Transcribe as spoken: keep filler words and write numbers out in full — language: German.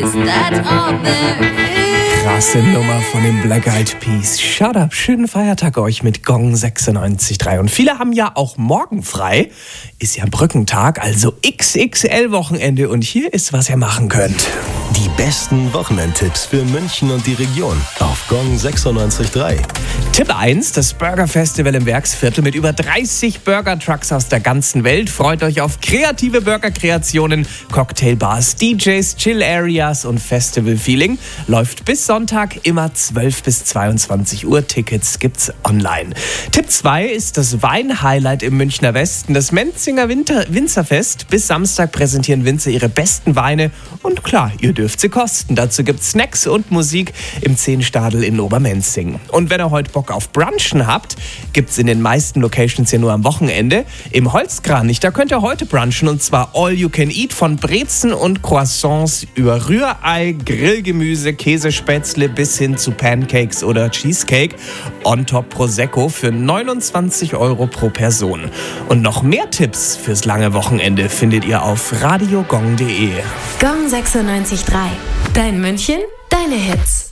Is that all there is? Krasse Nummer von den Black Eyed Peas. Shut up, schönen Feiertag euch mit Gong sechsundneunzig Komma drei. Und viele haben ja auch morgen frei. Ist ja Brückentag, also X X L-Wochenende. Und hier ist, was ihr machen könnt. Die besten Wochenendtipps für München und die Region auf Gong sechsundneunzig Komma drei. Tipp eins, das Burger Festival im Werksviertel mit über dreißig Burger-Trucks aus der ganzen Welt. Freut euch auf kreative Burger-Kreationen, Cocktailbars, D Js, Chill-Areas und Festival-Feeling. Läuft bis Sonntag immer zwölf bis zweiundzwanzig Uhr. Tickets gibt's online. Tipp zwei ist das Wein-Highlight im Münchner Westen, das Menzinger Winter- Winzerfest. Bis Samstag präsentieren Winzer ihre besten Weine und klar, ihr dürft sie kosten. Dazu gibt's Snacks und Musik im Zehnstadel in Obermenzing. Und wenn ihr heute Bock auf Brunchen habt, gibt's in den meisten Locations ja nur am Wochenende. Im Holzkranich, da könnt ihr heute brunchen und zwar all you can eat, von Brezen und Croissants über Rührei, Grillgemüse, Käsespätzle bis hin zu Pancakes oder Cheesecake. On top Prosecco für neunundzwanzig Euro pro Person. Und noch mehr Tipps fürs lange Wochenende findet ihr auf radiogong punkt de. Gong sechsundneunzig Komma drei. Dein München, deine Hits.